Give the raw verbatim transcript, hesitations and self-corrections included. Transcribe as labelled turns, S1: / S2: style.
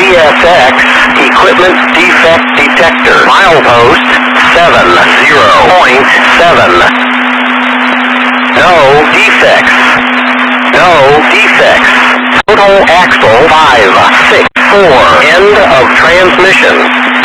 S1: S X, equipment defect detector. Milepost seven zero point seven. No defects. No defects. Total axle five six four. End of transmission.